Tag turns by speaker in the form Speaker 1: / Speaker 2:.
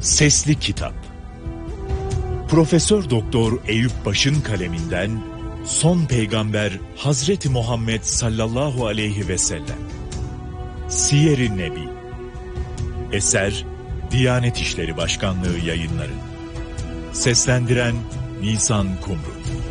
Speaker 1: Sesli Kitap. Profesör Doktor Eyüp Baş'ın kaleminden Son Peygamber Hazreti Muhammed sallallahu aleyhi ve sellem. Siyer-i Nebi. Eser Diyanet İşleri Başkanlığı Yayınları. Seslendiren Nisan Kumru.